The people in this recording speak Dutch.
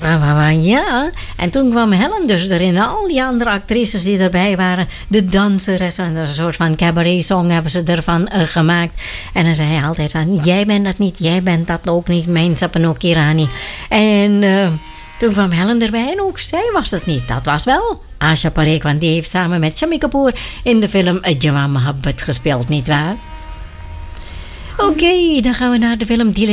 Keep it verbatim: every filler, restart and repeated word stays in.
van, van, van, ja. En toen kwam Helen dus erin. En al die andere actrices die erbij waren. De danseres. En een soort van cabaret-song hebben ze ervan uh, gemaakt. En dan zei hij altijd van, jij bent dat niet. Jij bent dat ook niet. Mijn Sapano Kirani. En uh, toen kwam Helen erbij. En ook zij was het niet. Dat was wel Asha Parekh. Want die heeft samen met Shami Kapoor in de film Jawan Mohabbat gespeeld. Niet waar? Oké, okay, dan gaan we naar de film Dil